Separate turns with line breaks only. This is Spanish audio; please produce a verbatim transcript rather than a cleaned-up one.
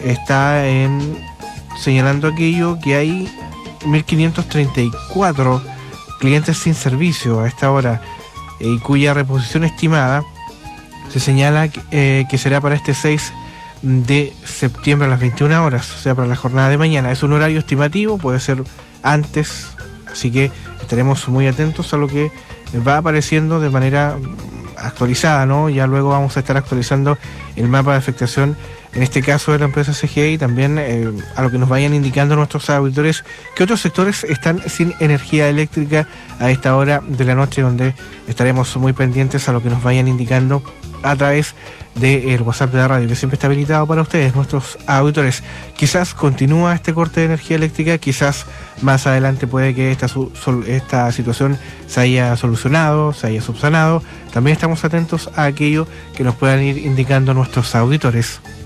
está en señalando aquello que hay mil quinientos treinta y cuatro clientes sin servicio a esta hora, eh, y cuya reposición estimada se señala eh, que será para este seis de septiembre a las veintiuna horas, o sea, para la jornada de mañana. Es un horario estimativo, puede ser antes, así que estaremos muy atentos a lo que va apareciendo de manera actualizada, ¿no? Ya luego vamos a estar actualizando el mapa de afectación, en este caso de la empresa C G E, y también eh, a lo que nos vayan indicando nuestros auditores que otros sectores están sin energía eléctrica a esta hora de la noche, donde estaremos muy pendientes a lo que nos vayan indicando a través del WhatsApp de la radio, que siempre está habilitado para ustedes, nuestros auditores. Quizás continúa este corte de energía eléctrica, quizás más adelante puede que esta, esta situación se haya solucionado, se haya subsanado. También estamos atentos a aquello que nos puedan ir indicando nuestros auditores.